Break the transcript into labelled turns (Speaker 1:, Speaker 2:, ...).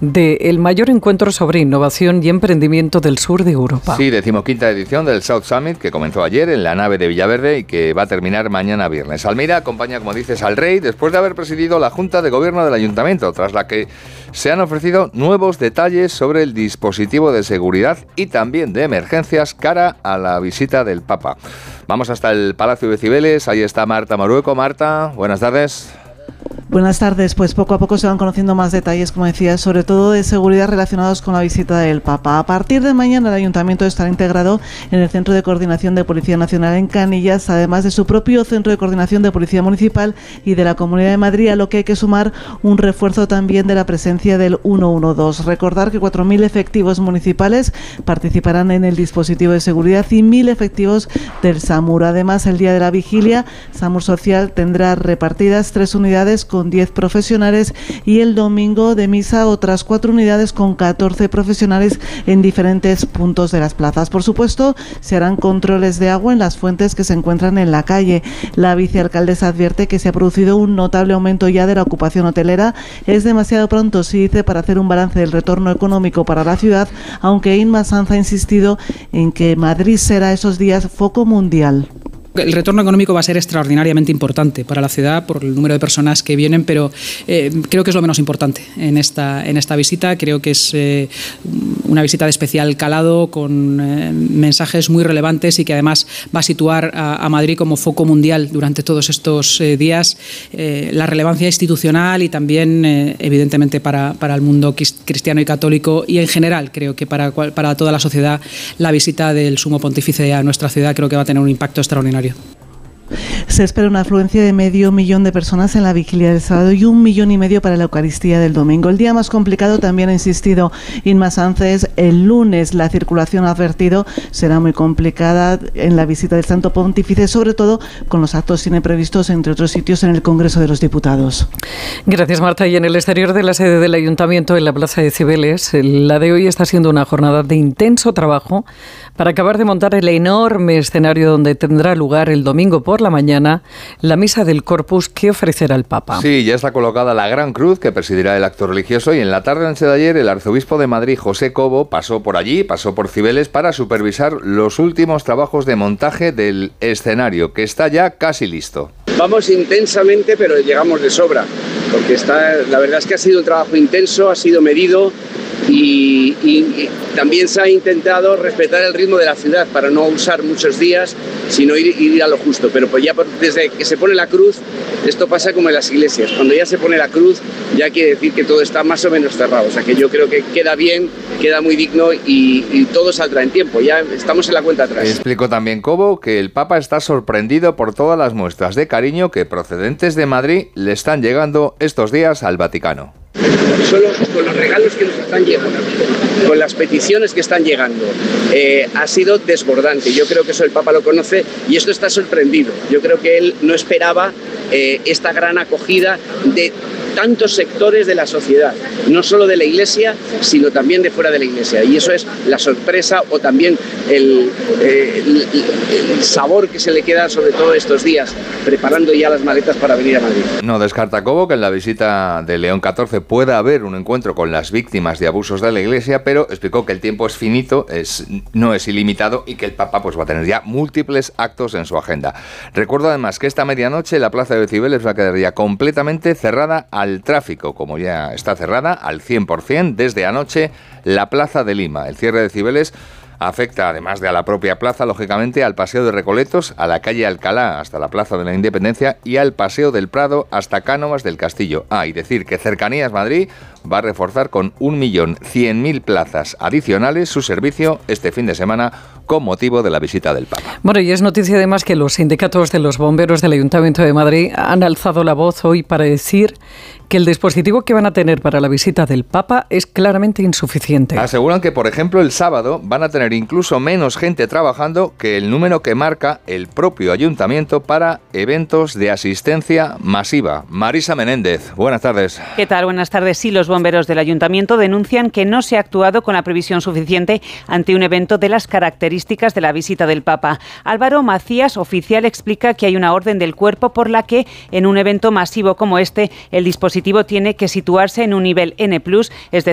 Speaker 1: del mayor encuentro sobre innovación y emprendimiento del sur de Europa.
Speaker 2: Sí, 15ª edición del South Summit, que comenzó ayer en la nave de Villaverde y que va a terminar mañana viernes. Almeida acompaña, como dices, al rey después de haber presidido la Junta de Gobierno del Ayuntamiento, tras la que se han ofrecido nuevos detalles sobre el dispositivo de seguridad y también de emergencias cara a la visita del Papa. Vamos hasta el Palacio de Cibeles, ahí está Marta Morueco. Marta, buenas tardes.
Speaker 3: Buenas tardes. Pues poco a poco se van conociendo más detalles, como decía, sobre todo de seguridad relacionados con la visita del Papa. A partir de mañana el Ayuntamiento estará integrado en el Centro de Coordinación de Policía Nacional en Canillas, además de su propio Centro de Coordinación de Policía Municipal y de la Comunidad de Madrid, a lo que hay que sumar un refuerzo también de la presencia del 112. Recordar que 4.000 efectivos municipales participarán en el dispositivo de seguridad y 1.000 efectivos del SAMUR. Además, el día de la vigilia, SAMUR Social tendrá repartidas 3 unidades con 10 profesionales y el domingo de misa otras 4 unidades con 14 profesionales en diferentes puntos de las plazas. Por supuesto, se harán controles de agua en las fuentes que se encuentran en la calle. La vicealcaldesa advierte que se ha producido un notable aumento ya de la ocupación hotelera. Es demasiado pronto, se dice, para hacer un balance del retorno económico para la ciudad, aunque Inma Sanz ha insistido en que Madrid será esos días foco mundial.
Speaker 4: El retorno económico va a ser extraordinariamente importante para la ciudad por el número de personas que vienen, pero creo que es lo menos importante en esta visita. Creo que es una visita de especial calado, con mensajes muy relevantes y que además va a situar a Madrid como foco mundial durante todos estos días. La relevancia institucional y también, evidentemente, para el mundo cristiano y católico y en general, creo que para toda la sociedad, la visita del Sumo Pontífice a nuestra ciudad creo que va a tener un impacto extraordinario.
Speaker 3: Se espera una afluencia de 500.000 de personas en la vigilia del sábado y 1,5 millones para la Eucaristía del domingo. El día más complicado, también ha insistido Inma Sanz, es el lunes. La circulación, ha advertido, será muy complicada en la visita del Santo Pontífice, sobre todo con los actos previstos, entre otros sitios, en el Congreso de los Diputados.
Speaker 1: Gracias, Marta. Y en el exterior de la sede del Ayuntamiento, en la Plaza de Cibeles, la de hoy está siendo una jornada de intenso trabajo para acabar de montar el enorme escenario donde tendrá lugar el domingo por la mañana la misa del Corpus que ofrecerá el Papa.
Speaker 2: Sí, ya está colocada la Gran Cruz que presidirá el acto religioso y en la tarde-noche de ayer el arzobispo de Madrid, José Cobo, pasó por allí, pasó por Cibeles para supervisar los últimos trabajos de montaje del escenario, que está ya casi listo.
Speaker 5: Vamos intensamente, pero llegamos de sobra, porque la verdad es que ha sido un trabajo intenso, ha sido medido y también se ha intentado respetar el ritmo de la ciudad para no usar muchos días, sino ir a lo justo. Pero pues ya desde que se pone la cruz, esto pasa como en las iglesias. Cuando ya se pone la cruz, ya quiere decir que todo está más o menos cerrado. O sea que yo creo que queda bien, queda muy digno y todo saldrá en tiempo. Ya estamos en la cuenta atrás.
Speaker 2: Explicó también Cobo que el Papa está sorprendido por todas las muestras de cariño que procedentes de Madrid le están llegando estos días al Vaticano.
Speaker 5: Solo con los regalos que nos están llegando, con las peticiones que están llegando, ha sido desbordante. Yo creo que eso el Papa lo conoce y esto está sorprendido. Yo creo que él no esperaba esta gran acogida de tantos sectores de la sociedad, no solo de la Iglesia, sino también de fuera de la Iglesia. Y eso es la sorpresa o también el sabor que se le queda, sobre todo estos días, preparando ya las maletas para venir a Madrid.
Speaker 2: No descarta Cobo que en la visita de León XIV pueda haber un encuentro con las víctimas de abusos de la Iglesia, pero explicó que el tiempo es finito, no es ilimitado y que el Papa pues va a tener ya múltiples actos en su agenda. Recuerdo además que esta medianoche la Plaza de Cibeles va a quedar ya completamente cerrada al tráfico, como ya está cerrada al 100% desde anoche la Plaza de Lima. El cierre de Cibeles afecta, además de a la propia plaza, lógicamente, al Paseo de Recoletos, a la calle Alcalá hasta la Plaza de la Independencia y al Paseo del Prado hasta Cánovas del Castillo. Y decir que Cercanías Madrid va a reforzar con 1.100.000 plazas adicionales su servicio este fin de semana con motivo de la visita del Papa.
Speaker 1: Bueno, y es noticia además que los sindicatos de los bomberos del Ayuntamiento de Madrid han alzado la voz hoy para decir que el dispositivo que van a tener para la visita del Papa es claramente insuficiente.
Speaker 2: Aseguran que, por ejemplo, el sábado van a tener incluso menos gente trabajando que el número que marca el propio Ayuntamiento para eventos de asistencia masiva. Marisa Menéndez, buenas tardes.
Speaker 6: ¿Qué tal? Buenas tardes. Sí, los bomberos del Ayuntamiento denuncian que no se ha actuado con la previsión suficiente ante un evento de las características de la visita del Papa. Álvaro Macías, oficial, explica que hay una orden del cuerpo por la que en un evento masivo como este el dispositivo tiene que situarse en un nivel N+, es decir,